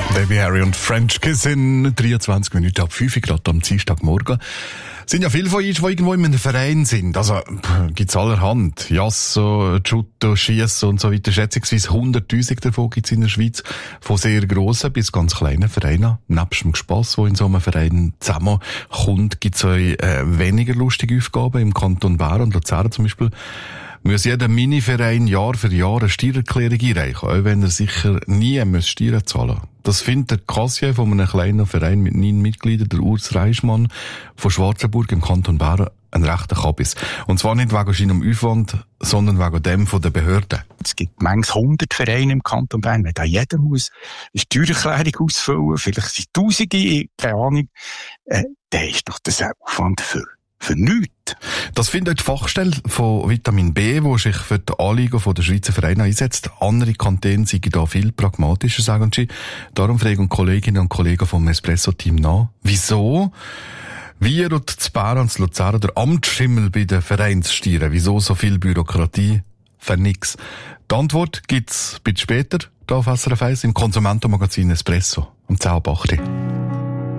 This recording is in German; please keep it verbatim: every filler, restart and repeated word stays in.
Baby Harry und French Kiss in dreiundzwanzig Minuten ab fünf Uhr, gerade am Dienstagmorgen. Sind ja viele von euch, die irgendwo in einem Verein sind. Also, gibt's allerhand. Jasso, Judo, Schiessen und so weiter. Schätzungsweise hunderttausend davon gibt's in der Schweiz. Von sehr grossen bis ganz kleinen Vereinen. Nebst dem Spass, wo in so einem Verein zusammenkommt, gibt's auch äh, weniger lustige Aufgaben. Im Kanton Bern und Luzern zum Beispiel muss jeder Mini-Verein Jahr für Jahr eine Steuererklärung einreichen, auch wenn er sicher nie muss Steuern zahlen muss. Das findet der Kassier von einem kleinen Verein mit neun Mitgliedern, der Urs Reichmann von Schwarzenburg im Kanton Bern, ein rechter Kabis. Und zwar nicht wegen seinem Aufwand, sondern wegen dem von der Behörden. Es gibt manchmal hundert Vereine im Kanton Bern, wenn da jeder muss eine Steuererklärung ausfüllen, vielleicht sind Tausende, keine Ahnung, äh, dann ist doch das ein Aufwand für Für nichts. Das findet die Fachstelle von Vitamin B, die sich für die Anliegen der Schweizer Vereine einsetzt. Andere Kantone sind da viel pragmatischer, sagen sie. Darum fragen Kolleginnen und Kollegen vom Espresso-Team nach. Wieso wir und zu Bern und zu Luzern der Amtsschimmel bei den Vereinssteuern? Wieso so viel Bürokratie für nix? Die Antwort gibt's ein bisschen später, hier auf S R F eins im Konsumentenmagazin Espresso um zehn Uhr acht.